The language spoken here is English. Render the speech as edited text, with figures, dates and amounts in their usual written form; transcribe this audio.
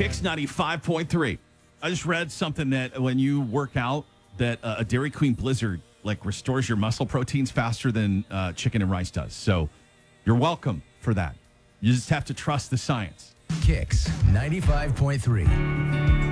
Kicks 95.3. I just read something that when you work out, that a Dairy Queen Blizzard like restores your muscle proteins faster than chicken and rice does. So you're welcome for that. You just have to trust the science. Kicks 95.3.